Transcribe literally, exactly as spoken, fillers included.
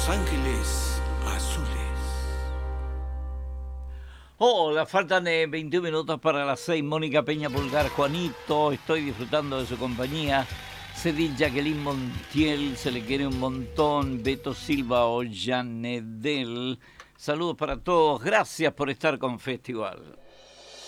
Los Ángeles Azules. Hola, faltan eh, veintiún minutos para las seis. Mónica Peña Pulgar, Juanito, estoy disfrutando de su compañía. Cedil Jacqueline Montiel, se le quiere un montón. Beto Silva Ollanedel. Saludos para todos. Gracias por estar con Festival.